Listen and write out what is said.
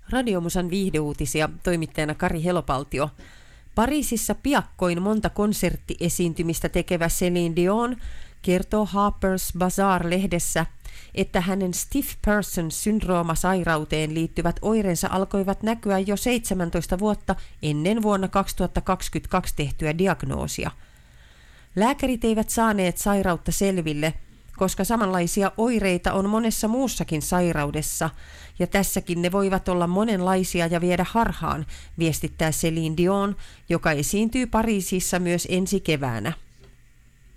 Radiomusan viihdeuutisia, toimittajana Kari Helopaltio. Pariisissa piakkoin monta konserttiesiintymistä tekevä Céline Dion kertoo Harper's Bazaar-lehdessä, että hänen stiff person-syndrooma-sairauteen liittyvät oireensa alkoivat näkyä jo 17 vuotta ennen vuonna 2022 tehtyä diagnoosia. Lääkärit eivät saaneet sairautta selville, koska samanlaisia oireita on monessa muussakin sairaudessa, ja tässäkin ne voivat olla monenlaisia ja viedä harhaan, viestittää Céline Dion, joka esiintyy Pariisissa myös ensi keväänä.